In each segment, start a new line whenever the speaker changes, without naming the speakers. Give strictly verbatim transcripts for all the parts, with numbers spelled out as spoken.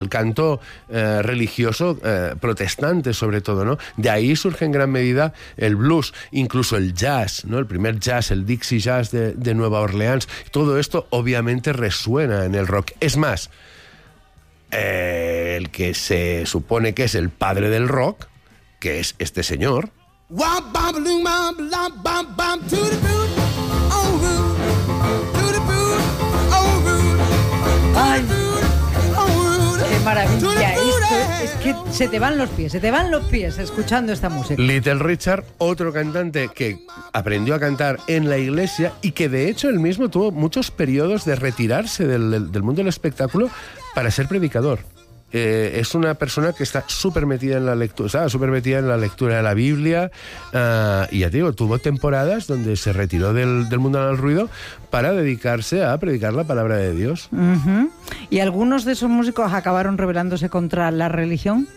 el canto eh, religioso eh, protestante sobre todo, ¿no? De ahí surge en gran medida el blues, incluso el jazz, ¿no? El primer jazz, el Dixie Jazz de, de Nueva Orleans. Todo esto obviamente resuena en el rock. Es más, eh, el que se supone que es el padre del rock, que es este señor.
¡Ay! ¡Qué maravilla! Esto es que se te van los pies, se te van los pies escuchando esta música.
Little Richard, otro cantante que aprendió a cantar en la iglesia y que de hecho él mismo tuvo muchos periodos de retirarse del, del mundo del espectáculo para ser predicador. Eh, es una persona que está súper metida en la lectura, está súper metida en la lectura de la Biblia, uh, y ya te digo, tuvo temporadas donde se retiró del, del mundo del ruido para dedicarse a predicar la palabra de Dios.
Uh-huh. ¿Y algunos de esos músicos acabaron rebelándose contra la religión?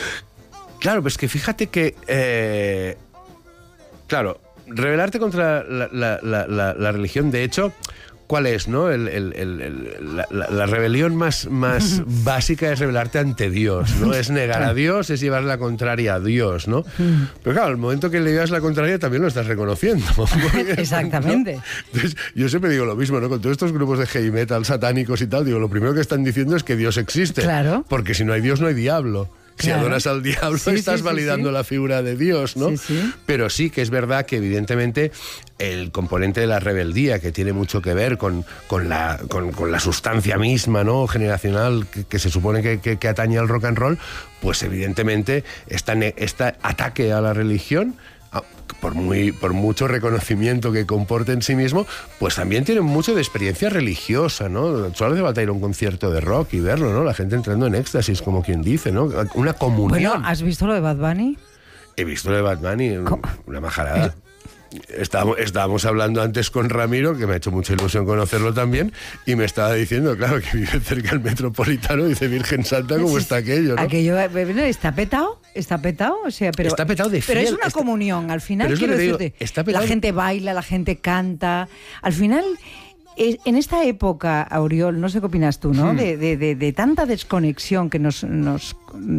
Claro, pues que fíjate que eh, claro, rebelarte contra la, la, la, la, la religión, de hecho, ¿cuál es, no? El, el, el, el, la, la rebelión más, más básica es rebelarte ante Dios, ¿no? Es negar a Dios, es llevar la contraria a Dios, ¿no? Pero claro, al momento que le llevas la contraria también lo estás reconociendo.
Exactamente.
¿No? Entonces, yo siempre digo lo mismo, ¿no? Con todos estos grupos de heavy metal satánicos y tal, digo, lo primero que están diciendo es que Dios existe.
Claro.
Porque si no hay Dios, no hay diablo. Si claro. adoras al diablo, sí, estás sí, validando sí, sí. la figura de Dios, ¿no?
Sí, sí.
Pero sí que es verdad que evidentemente el componente de la rebeldía, que tiene mucho que ver con, con, la, con, con la sustancia misma, ¿no? generacional que, que se supone que, que, que atañe al rock and roll, pues evidentemente este esta ataque a la religión, por muy por mucho reconocimiento que comporte en sí mismo, pues también tiene mucho de experiencia religiosa, ¿no? Solo hace falta ir a un concierto de rock y verlo, ¿no? La gente entrando en éxtasis, como quien dice, ¿no? Una comunión.
Bueno, ¿has visto lo de Bad Bunny?
He visto lo de Bad Bunny, ¿cómo? Una majarada. Estábamos, estábamos hablando antes con Ramiro, que me ha hecho mucha ilusión conocerlo también, y me estaba diciendo, claro, que vive cerca del Metropolitano, dice Virgen Santa, ¿cómo está aquello, no?
Aquello, está petado, está petado, o sea, pero...
Está petado de fiel.
Pero es una
está,
comunión, al final, quiero
digo,
decirte,
está petado,
la gente baila, la gente canta, al final... En esta época, Auriol, no sé qué opinas tú, ¿no? Hmm. De, de, de, de tanta desconexión que nos, nos,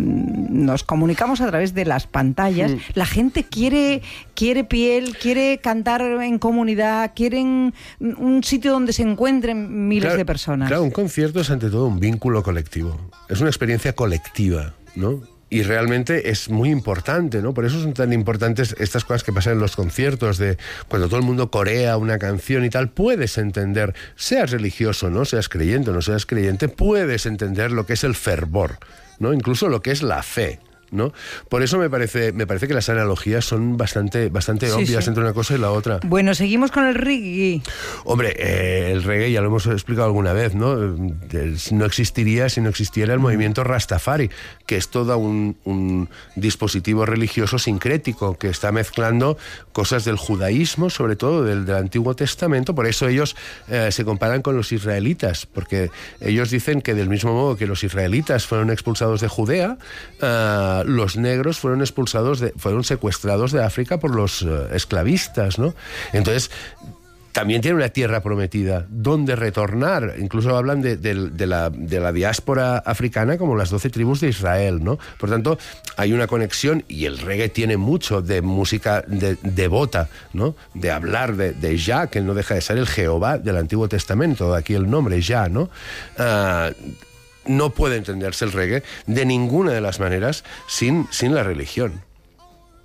nos comunicamos a través de las pantallas, hmm. la gente quiere, quiere piel, quiere cantar en comunidad, quieren un sitio donde se encuentren miles
claro,
de personas.
Claro, un concierto es ante todo un vínculo colectivo, es una experiencia colectiva, ¿no? Y realmente es muy importante, ¿no? Por eso son tan importantes estas cosas que pasan en los conciertos, de cuando todo el mundo corea una canción y tal, puedes entender, seas religioso, ¿no? Seas creyente o no seas creyente, puedes entender lo que es el fervor, ¿no? Incluso lo que es la fe, ¿no? Por eso me parece, me parece que las analogías son bastante, bastante sí, obvias sí. entre una cosa y la otra.
Bueno, seguimos con el reggae.
Hombre, eh, el reggae ya lo hemos explicado alguna vez, ¿no? No existiría si no existiera el mm. movimiento Rastafari, que es todo un, un dispositivo religioso sincrético que está mezclando cosas del judaísmo, sobre todo del, del Antiguo Testamento. Por eso ellos eh, se comparan con los israelitas, porque ellos dicen que del mismo modo que los israelitas fueron expulsados de Judea, eh, los negros fueron expulsados, de, fueron secuestrados de África por los uh, esclavistas, ¿no? Entonces, también tiene una tierra prometida donde retornar. Incluso hablan de, de, de, la, de la diáspora africana como las doce tribus de Israel, ¿no? Por tanto, hay una conexión, y el reggae tiene mucho de música de, devota, ¿no? De hablar de, de Jah, que no deja de ser el Jehová del Antiguo Testamento, aquí el nombre Jah, ¿no? Uh, No puede entenderse el reggae de ninguna de las maneras sin, sin la religión.